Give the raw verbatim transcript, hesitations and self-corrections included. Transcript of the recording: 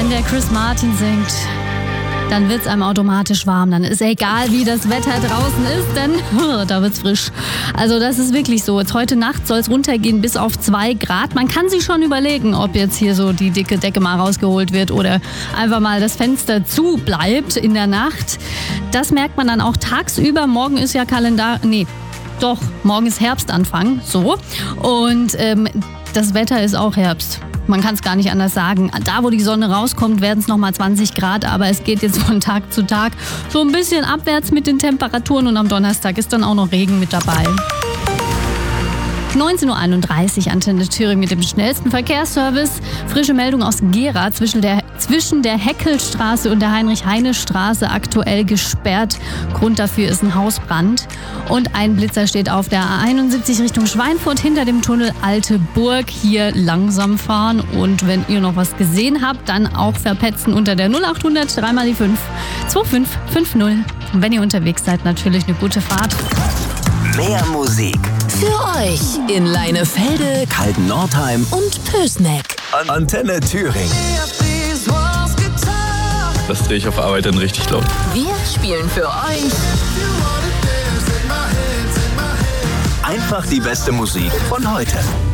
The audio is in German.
Wenn der Chris Martin singt, dann wird's einem automatisch warm. Dann ist egal, wie das Wetter draußen ist, denn oh, da wird's frisch. Also das ist wirklich so. Jetzt heute Nacht soll es runtergehen bis auf zwei Grad. Man kann sich schon überlegen, ob jetzt hier so die dicke Decke mal rausgeholt wird oder einfach mal das Fenster zu bleibt in der Nacht. Das merkt man dann auch tagsüber. Morgen ist ja Kalendar... Nee, doch, morgen ist Herbstanfang. So. Und ähm, das Wetter ist auch Herbst. Man kann es gar nicht anders sagen. Da, wo die Sonne rauskommt, werden es nochmal zwanzig Grad, aber es geht jetzt von Tag zu Tag so ein bisschen abwärts mit den Temperaturen und am Donnerstag ist dann auch noch Regen mit dabei. neunzehn Uhr einunddreißig, Antenne Thüringen mit dem schnellsten Verkehrsservice. Frische Meldung aus Gera, zwischen der, zwischen der Heckelstraße und der Heinrich-Heine-Straße aktuell gesperrt. Grund dafür ist ein Hausbrand. Und ein Blitzer steht auf der A einundsiebzig Richtung Schweinfurt hinter dem Tunnel Alte Burg. Hier langsam fahren und wenn ihr noch was gesehen habt, dann auch verpetzen unter der null acht hundert drei mal die fünf zwei fünf fünf null. Und wenn ihr unterwegs seid, natürlich eine gute Fahrt. Mehr Musik für euch in Leinefelde, Kalten-Nordheim und Pößneck. Antenne Thüringen. Das drehe ich auf Arbeit dann richtig laut. Wir spielen für euch Einfach die beste Musik von heute.